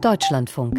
Deutschlandfunk.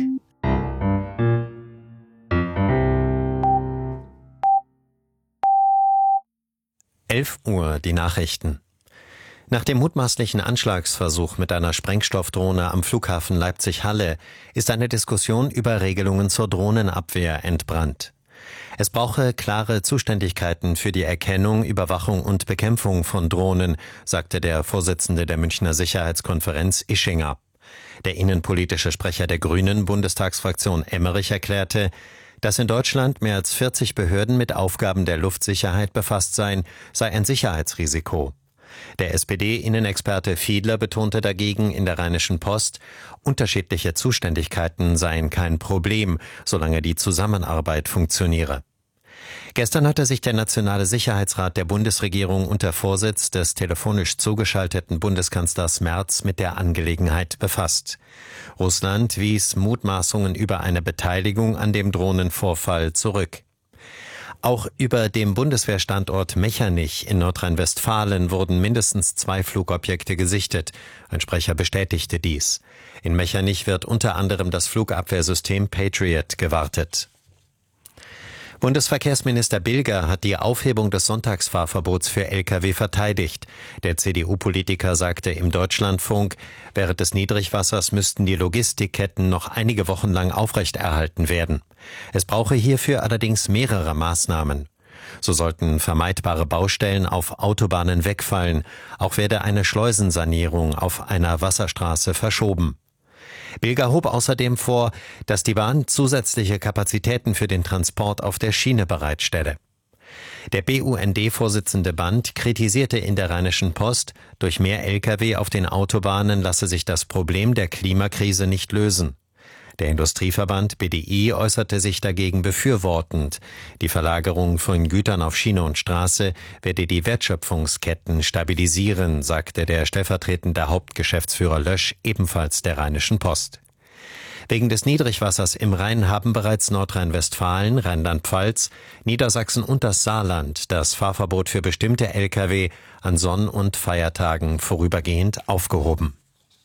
Uhr, die Nachrichten. Nach dem mutmaßlichen Anschlagsversuch mit einer Sprengstoffdrohne am Flughafen Leipzig-Halle ist eine Diskussion über Regelungen zur Drohnenabwehr entbrannt. Es brauche klare Zuständigkeiten für die Erkennung, Überwachung und Bekämpfung von Drohnen, sagte der Vorsitzende der Münchner Sicherheitskonferenz Ischinger. Der innenpolitische Sprecher der Grünen Bundestagsfraktion Emmerich erklärte, dass in Deutschland mehr als 40 Behörden mit Aufgaben der Luftsicherheit befasst seien, sei ein Sicherheitsrisiko. Der SPD-Innenexperte Fiedler betonte dagegen in der Rheinischen Post, unterschiedliche Zuständigkeiten seien kein Problem, solange die Zusammenarbeit funktioniere. Gestern hatte sich der Nationale Sicherheitsrat der Bundesregierung unter Vorsitz des telefonisch zugeschalteten Bundeskanzlers Merz mit der Angelegenheit befasst. Russland wies Mutmaßungen über eine Beteiligung an dem Drohnenvorfall zurück. Auch über dem Bundeswehrstandort Mechernich in Nordrhein-Westfalen wurden mindestens 2 Flugobjekte gesichtet. Ein Sprecher bestätigte dies. In Mechernich wird unter anderem das Flugabwehrsystem Patriot gewartet. Bundesverkehrsminister Bilger hat die Aufhebung des Sonntagsfahrverbots für Lkw verteidigt. Der CDU-Politiker sagte im Deutschlandfunk, während des Niedrigwassers müssten die Logistikketten noch einige Wochen lang aufrechterhalten werden. Es brauche hierfür allerdings mehrere Maßnahmen. So sollten vermeidbare Baustellen auf Autobahnen wegfallen. Auch werde eine Schleusensanierung auf einer Wasserstraße verschoben. Bilger hob außerdem vor, dass die Bahn zusätzliche Kapazitäten für den Transport auf der Schiene bereitstelle. Der BUND-Vorsitzende Band kritisierte in der Rheinischen Post, durch mehr Lkw auf den Autobahnen lasse sich das Problem der Klimakrise nicht lösen. Der Industrieverband BDI äußerte sich dagegen befürwortend. Die Verlagerung von Gütern auf Schiene und Straße werde die Wertschöpfungsketten stabilisieren, sagte der stellvertretende Hauptgeschäftsführer Lösch ebenfalls der Rheinischen Post. Wegen des Niedrigwassers im Rhein haben bereits Nordrhein-Westfalen, Rheinland-Pfalz, Niedersachsen und das Saarland das Fahrverbot für bestimmte Lkw an Sonn- und Feiertagen vorübergehend aufgehoben.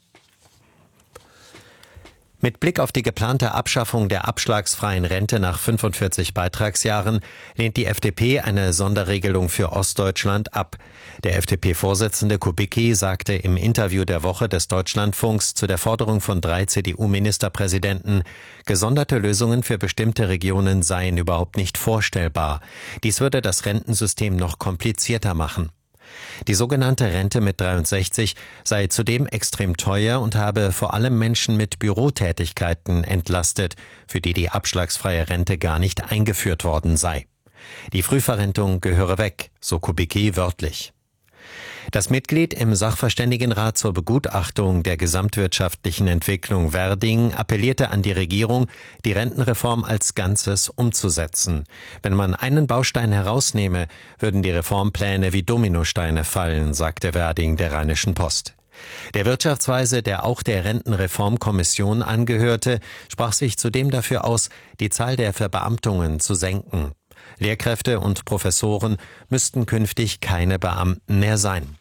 Mit Blick auf die geplante Abschaffung der abschlagsfreien Rente nach 45 Beitragsjahren lehnt die FDP eine Sonderregelung für Ostdeutschland ab. Der FDP-Vorsitzende Kubicki sagte im Interview der Woche des Deutschlandfunks zu der Forderung von 3 CDU-Ministerpräsidenten, gesonderte Lösungen für bestimmte Regionen seien überhaupt nicht vorstellbar. Dies würde das Rentensystem noch komplizierter machen. Die sogenannte Rente mit 63 sei zudem extrem teuer und habe vor allem Menschen mit Bürotätigkeiten entlastet, für die die abschlagsfreie Rente gar nicht eingeführt worden sei. Die Frühverrentung gehöre weg, so Kubicki wörtlich. Das Mitglied im Sachverständigenrat zur Begutachtung der gesamtwirtschaftlichen Entwicklung Werding appellierte an die Regierung, die Rentenreform als Ganzes umzusetzen. Wenn man einen Baustein herausnehme, würden die Reformpläne wie Dominosteine fallen, sagte Werding der Rheinischen Post. Der Wirtschaftsweise, der auch der Rentenreformkommission angehörte, sprach sich zudem dafür aus, die Zahl der Verbeamtungen zu senken. Lehrkräfte und Professoren müssten künftig keine Beamten mehr sein.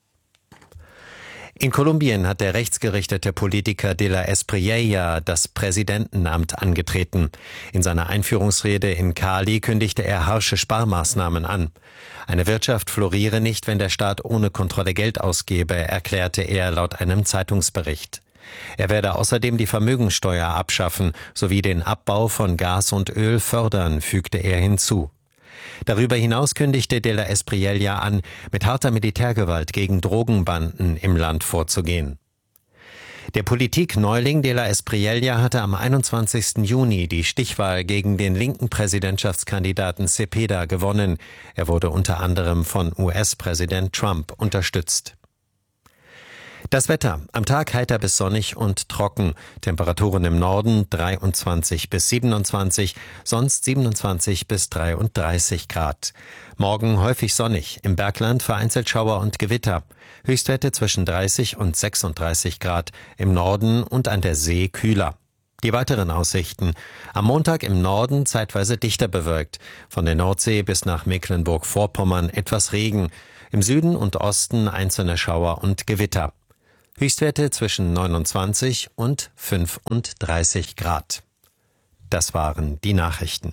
In Kolumbien hat der rechtsgerichtete Politiker de la Espriella das Präsidentenamt angetreten. In seiner Einführungsrede in Cali kündigte er harsche Sparmaßnahmen an. Eine Wirtschaft floriere nicht, wenn der Staat ohne Kontrolle Geld ausgebe, erklärte er laut einem Zeitungsbericht. Er werde außerdem die Vermögensteuer abschaffen sowie den Abbau von Gas und Öl fördern, fügte er hinzu. Darüber hinaus kündigte de la Espriella an, mit harter Militärgewalt gegen Drogenbanden im Land vorzugehen. Der Politikneuling de la Espriella hatte am 21. Juni die Stichwahl gegen den linken Präsidentschaftskandidaten Cepeda gewonnen. Er wurde unter anderem von US-Präsident Trump unterstützt. Das Wetter. Am Tag heiter bis sonnig und trocken. Temperaturen im Norden 23 bis 27, sonst 27 bis 33 Grad. Morgen häufig sonnig, im Bergland vereinzelt Schauer und Gewitter. Höchstwerte zwischen 30 und 36 Grad, im Norden und an der See kühler. Die weiteren Aussichten. Am Montag im Norden zeitweise dichter bewölkt. Von der Nordsee bis nach Mecklenburg-Vorpommern etwas Regen. Im Süden und Osten einzelne Schauer und Gewitter. Höchstwerte zwischen 29 und 35 Grad. Das waren die Nachrichten.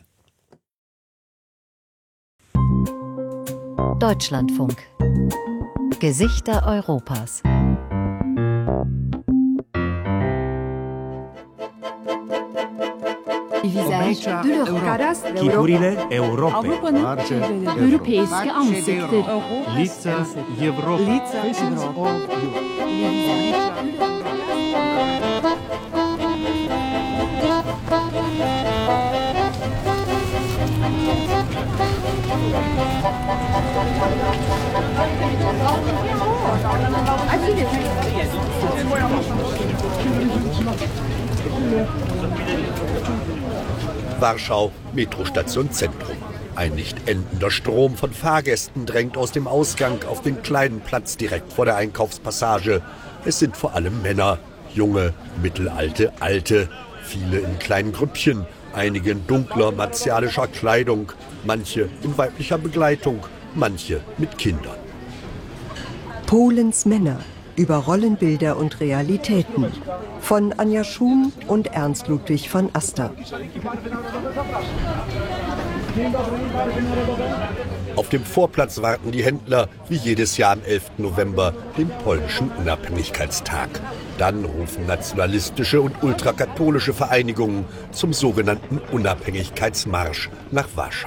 Deutschlandfunk. Gesichter Europas. Chipurile Europei. Europeiske ansikter. Лица Европы. Warschau, Metrostation Zentrum. Ein nicht endender Strom von Fahrgästen drängt aus dem Ausgang auf den kleinen Platz direkt vor der Einkaufspassage. Es sind vor allem Männer, junge, mittelalte, alte, viele in kleinen Grüppchen, einige in dunkler, martialischer Kleidung, manche in weiblicher Begleitung, manche mit Kindern. Polens Männer über Rollenbilder und Realitäten von Anja Schum und Ernst Ludwig von Aster. Auf dem Vorplatz warten die Händler, wie jedes Jahr am 11. November, den polnischen Unabhängigkeitstag. Dann rufen nationalistische und ultrakatholische Vereinigungen zum sogenannten Unabhängigkeitsmarsch nach Warschau.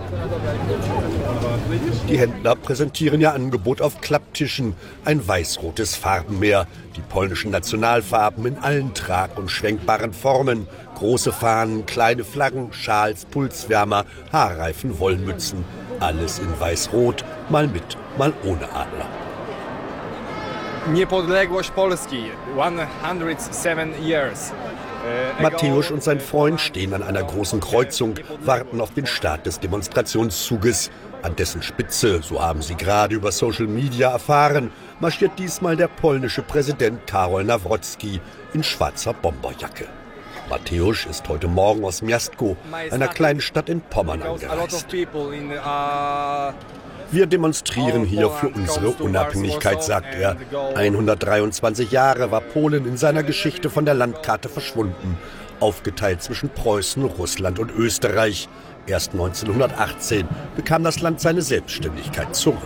Die Händler präsentieren ihr Angebot auf Klapptischen, ein weiß-rotes Farbenmeer, die polnischen Nationalfarben in allen trag- und schwenkbaren Formen, große Fahnen, kleine Flaggen, Schals, Pulswärmer, Haarreifen, Wollmützen, alles in weiß-rot, mal mit, mal ohne Adler. Niepodległość Polski, 107 years. Mateusz und sein Freund stehen an einer großen Kreuzung, warten auf den Start des Demonstrationszuges. An dessen Spitze, so haben sie gerade über Social Media erfahren, marschiert diesmal der polnische Präsident Karol Nawrocki in schwarzer Bomberjacke. Mateusz ist heute Morgen aus Miastko, einer kleinen Stadt in Pommern, angereist. Wir demonstrieren hier für unsere Unabhängigkeit, sagt er. 123 Jahre war Polen in seiner Geschichte von der Landkarte verschwunden, aufgeteilt zwischen Preußen, Russland und Österreich. Erst 1918 bekam das Land seine Selbstständigkeit zurück.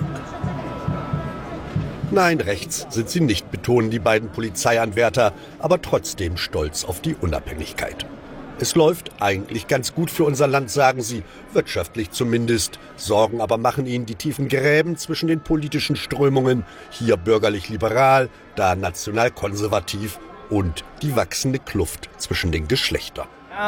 Nein, rechts sind sie nicht, betonen die beiden Polizeianwärter, aber trotzdem stolz auf die Unabhängigkeit. Es läuft eigentlich ganz gut für unser Land, sagen sie, wirtschaftlich zumindest. Sorgen aber machen ihnen die tiefen Gräben zwischen den politischen Strömungen, hier bürgerlich-liberal, da national-konservativ, und die wachsende Kluft zwischen den Geschlechtern.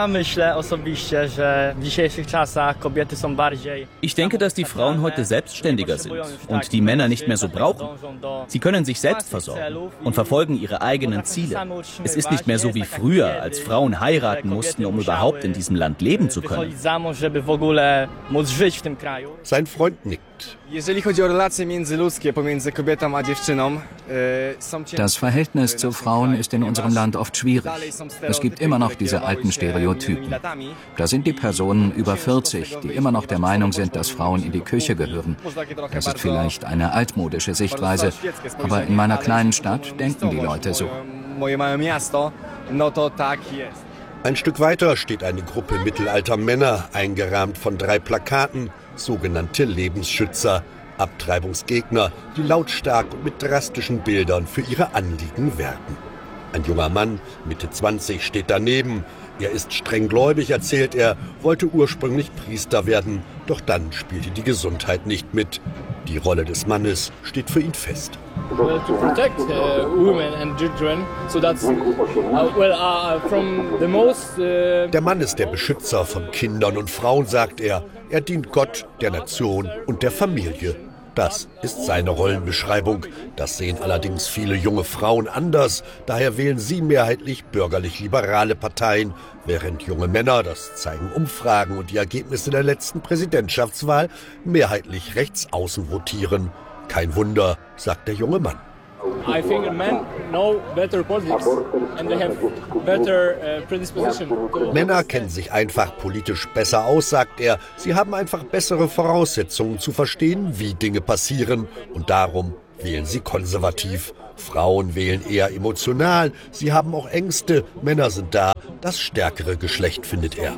Ich denke, dass die Frauen heute selbstständiger sind und die Männer nicht mehr so brauchen. Sie können sich selbst versorgen und verfolgen ihre eigenen Ziele. Es ist nicht mehr so wie früher, als Frauen heiraten mussten, um überhaupt in diesem Land leben zu können. Sein Freund nickt. Das Verhältnis zu Frauen ist in unserem Land oft schwierig. Es gibt immer noch diese alten Stereotypen. Da sind die Personen über 40, die immer noch der Meinung sind, dass Frauen in die Küche gehören. Das ist vielleicht eine altmodische Sichtweise, aber in meiner kleinen Stadt denken die Leute so. Ein Stück weiter steht eine Gruppe mittelalter Männer, eingerahmt von 3 Plakaten, sogenannte Lebensschützer, Abtreibungsgegner, die lautstark und mit drastischen Bildern für ihre Anliegen werben. Ein junger Mann, Mitte 20, steht daneben. Er ist streng gläubig, erzählt er, wollte ursprünglich Priester werden, doch dann spielte die Gesundheit nicht mit. Die Rolle des Mannes steht für ihn fest. Der Mann ist der Beschützer von Kindern und Frauen, sagt er. Er dient Gott, der Nation und der Familie. Das ist seine Rollenbeschreibung. Das sehen allerdings viele junge Frauen anders. Daher wählen sie mehrheitlich bürgerlich-liberale Parteien, während junge Männer, das zeigen Umfragen und die Ergebnisse der letzten Präsidentschaftswahl, mehrheitlich rechts außen votieren. Kein Wunder, sagt der junge Mann. I think men know better politics and they have better predisposition. Männer kennen sich einfach politisch besser aus, sagt er. Sie haben einfach bessere Voraussetzungen zu verstehen, wie Dinge passieren, und darum wählen sie konservativ. Frauen wählen eher emotional, sie haben auch Ängste, Männer sind da, das stärkere Geschlecht, findet er.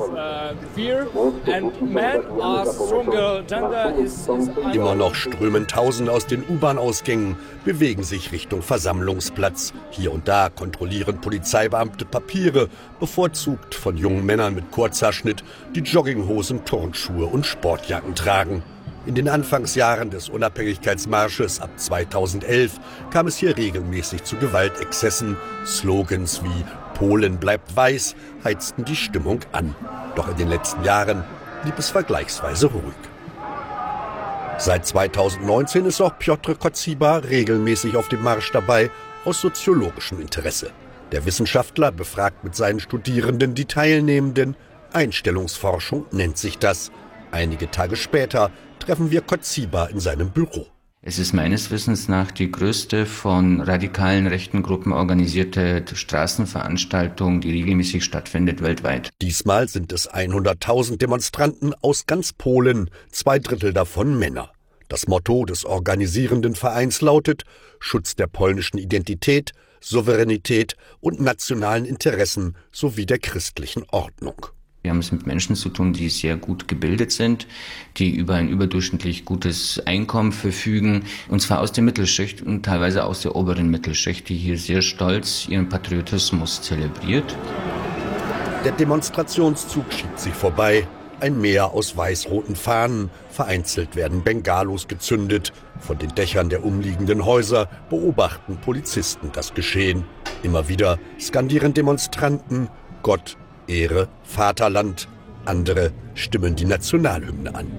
Immer noch strömen Tausende aus den U-Bahn-Ausgängen, bewegen sich Richtung Versammlungsplatz. Hier und da kontrollieren Polizeibeamte Papiere, bevorzugt von jungen Männern mit Kurzhaarschnitt, die Jogginghosen, Turnschuhe und Sportjacken tragen. In den Anfangsjahren des Unabhängigkeitsmarsches ab 2011 kam es hier regelmäßig zu Gewaltexzessen. Slogans wie »Polen bleibt weiß« heizten die Stimmung an. Doch in den letzten Jahren blieb es vergleichsweise ruhig. Seit 2019 ist auch Piotr Kozyba regelmäßig auf dem Marsch dabei, aus soziologischem Interesse. Der Wissenschaftler befragt mit seinen Studierenden die Teilnehmenden. Einstellungsforschung nennt sich das. Einige Tage später treffen wir Kozyba in seinem Büro. Es ist meines Wissens nach die größte von radikalen rechten Gruppen organisierte Straßenveranstaltung, die regelmäßig stattfindet weltweit. Diesmal sind es 100.000 Demonstranten aus ganz Polen, 2/3 davon Männer. Das Motto des organisierenden Vereins lautet: Schutz der polnischen Identität, Souveränität und nationalen Interessen sowie der christlichen Ordnung. Wir haben es mit Menschen zu tun, die sehr gut gebildet sind, die über ein überdurchschnittlich gutes Einkommen verfügen, und zwar aus der Mittelschicht und teilweise aus der oberen Mittelschicht, die hier sehr stolz ihren Patriotismus zelebriert. Der Demonstrationszug schiebt sich vorbei. Ein Meer aus weiß-roten Fahnen. Vereinzelt werden Bengalos gezündet. Von den Dächern der umliegenden Häuser beobachten Polizisten das Geschehen. Immer wieder skandieren Demonstranten: Gott, Ehre, Vaterland. Andere stimmen die Nationalhymne an.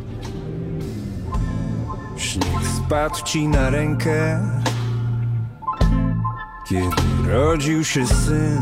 Śnieg spadł ci na rękę, kiedy rodził się syn.